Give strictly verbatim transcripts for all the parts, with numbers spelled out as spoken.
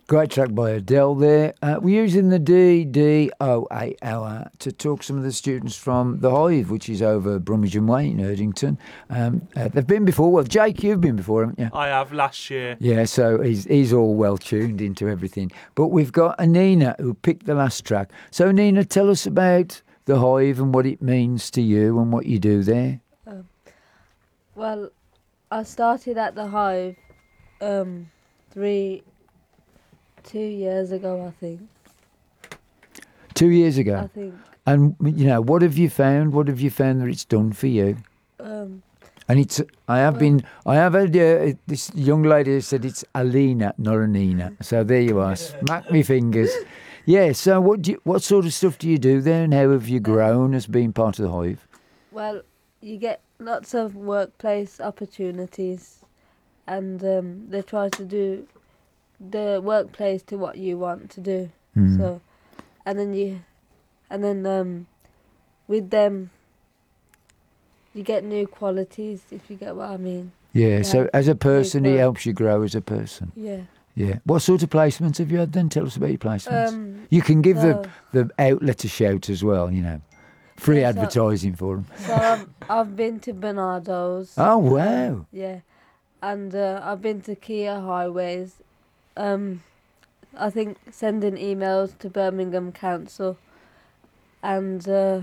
Great track by Adele there. Uh, we're using the D D O A hour to talk some of the students from the Hive, which is over Brummagem Way in Erdington. Um, uh, they've been before. Well, Jake, you've been before, haven't you? I have last year. Yeah, so he's he's all well tuned into everything. But we've got Anina who picked the last track. So, Nina, tell us about the Hive and what it means to you and what you do there. Um, well, I started at the Hive um, three... Two years ago, I think. Two years ago? I think. And, you know, what have you found? What have you found that it's done for you? Um, and it's, I have well, been, I have had uh, this young lady who said it's Alina, not Anina. So there you are, smack me fingers. Yeah, so what do you, what sort of stuff do you do there and how have you grown as being part of the Hive? Well, you get lots of workplace opportunities and um, they try to do the workplace to what you want to do. Mm. So, and then you, and then um, with them, you get new qualities, if you get what I mean. Yeah, yeah. So as a person, he helps you grow as a person. Yeah. Yeah. What sort of placements have you had then? Tell us about your placements. Um, you can give so, the, the outlet to shout as well, you know. Free yeah, advertising so, for them. So I've, I've been to Bernardo's. Oh, wow. Um, yeah. And uh, I've been to Kia Highways. Um, I think sending emails to Birmingham Council and uh,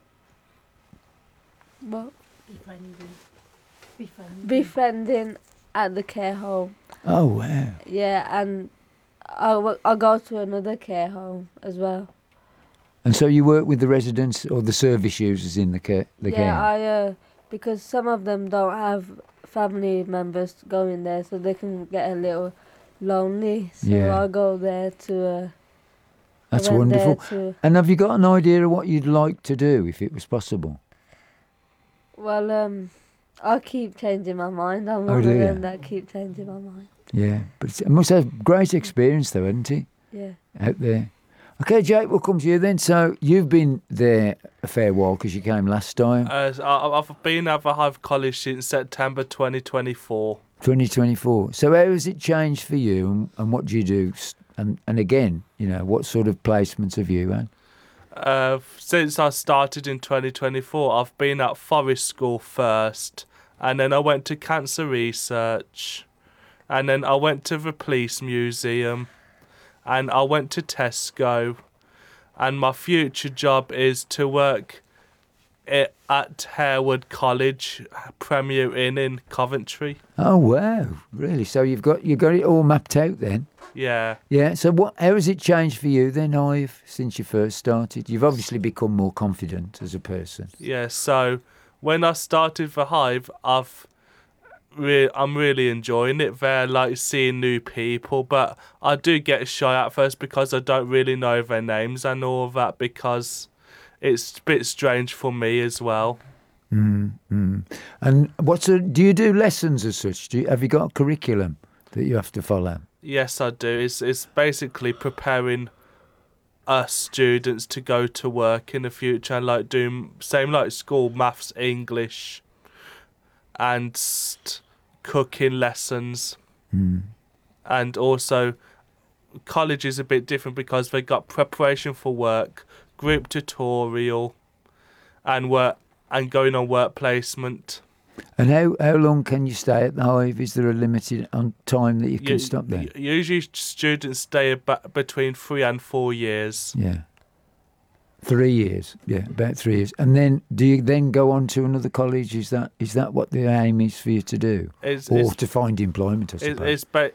what? Befriending. Befriending. Befriending at the care home. Oh, wow. Yeah, and I, I go to another care home as well. And so you work with the residents or the service users in the care the yeah, care Yeah, I, uh, because some of them don't have family members going there, so they can get a little lonely, so yeah. I go there to uh, that's wonderful. To, and have you got an idea of what you'd like to do if it was possible? Well, um, I keep changing my mind. I'm oh, one do of you? them that keep changing my mind. Yeah, but it's, it must have great experience though, hasn't he? Yeah. Out there. Okay, Jake, we'll come to you then. So you've been there a fair while because you came last time. Uh, I've been at the Hive College since September twenty twenty-four. twenty twenty-four. So how has it changed for you and, and what do you do? And and again, you know, what sort of placements have you had? Uh, since I started in twenty twenty-four, I've been at Forest School first, and then I went to Cancer Research, and then I went to the Police Museum, and I went to Tesco, and my future job is to work it at Harewood College, Premier Inn in Coventry. Oh wow, really? So you've got you got it all mapped out then? Yeah. Yeah. So what? How has it changed for you then, Ive, since you first started? You've obviously become more confident as a person. Yeah. So when I started the Hive, I've re- I'm really enjoying it. They're like seeing new people, but I do get shy at first because I don't really know their names and all of that because it's a bit strange for me as well. Mm, mm. And what's a, do you do lessons as such? Do you, have you got a curriculum that you have to follow? Yes, I do. It's it's basically preparing us students to go to work in the future and like doing same like school maths, English, and st- cooking lessons. Mm. And also, college is a bit different because they got preparation for work, group tutorial, and work and going on work placement. And how, how long can you stay at the Hive? Is there a limited on time that you can you, stop there? Usually students stay about between three and four years. Yeah. Three years. Yeah, about three years. And then do you then go on to another college? Is that is that what the aim is for you to do? It's, or it's, to find employment, I suppose? It's, ba-